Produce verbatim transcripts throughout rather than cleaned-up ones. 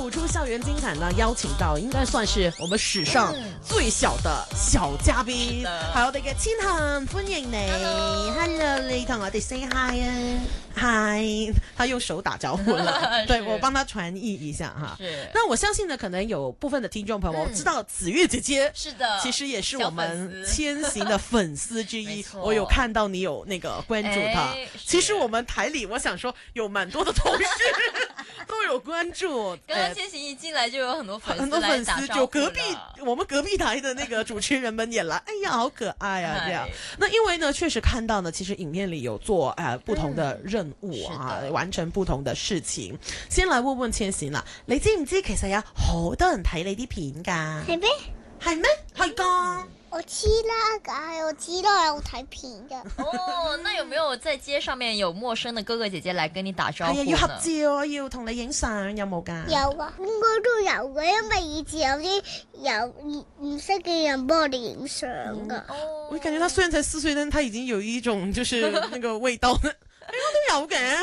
讀出校園精彩呢，邀請到應該算是我們史上最小的小嘉賓，係我哋嘅千恒，歡迎你 ，Hello， 你同我哋 say hi 啊 ，hi， 他用手打招呼了，對，我幫他傳譯一下哈。是，那我相信呢，可能有部分的聽眾朋友，我知道子越姐姐是的，其實也是我們千行的粉絲之一，我有看到你有那個關注他，其實我們台裏我想說有蠻多的同事都有關注。 剛剛千行一進來就有很多粉絲， 很多粉絲就隔壁我們隔壁台的那個主持人們也來，哎呀，好可愛啊！這樣，那因為呢，確實看到呢，其實影片裏有做誒、呃、不同的任務啊，嗯、完成不同的事情。先來問問千行啦，你知唔知其實有好多人睇你啲片噶？ 係咩？ 係咩？係噶。 我知啦，梗係我知啦，有睇片嘅。 哦，那有沒有在街上面有陌生的哥哥姐姐來跟你打招呼呢？ 係啊，要合照，要同你影相，有冇噶？ 有啊，應該都有嘅，因為以前有啲有唔唔識嘅人幫我哋影相噶。 哦，我感覺他雖然才四歲，但他已經有一種就是那個味道，應該都有嘅。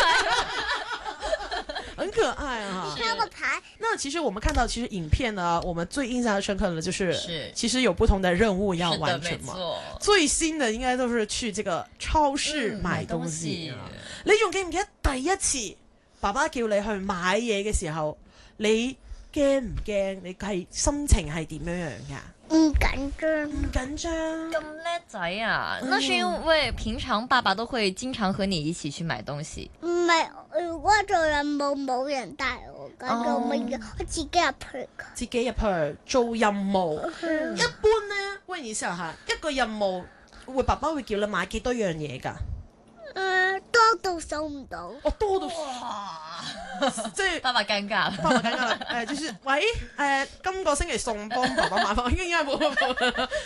很可愛啊！ 你看個牌。 那其實我們看到，其實影片呢，我們最印象深刻的，就是， 是其實有不同的任務要完成嘛。最新的應該都是去這個超市買東西。嗯、你仲記唔記得第一次爸爸叫你去買嘢嘅時候，你驚唔驚？你係心情係點樣樣噶？ 唔緊張， 唔緊張， 咁叻仔啊！那是因為平常爸爸都會經常和你一起去買東西。 唔係，如果做任務冇人帶我，咁就乜嘢？我自己入去。 自己入去做任務。嗯、一般呢，問一下吓，一個任務會爸爸會叫你買幾多樣嘢噶？ 誒、呃，多到數唔到。 哦，多到哇！即係爸爸尷尬， 爸爸尷尬啦。誒、呃，就是喂，誒、呃，今個星期送幫爸爸買翻，應該冇冇。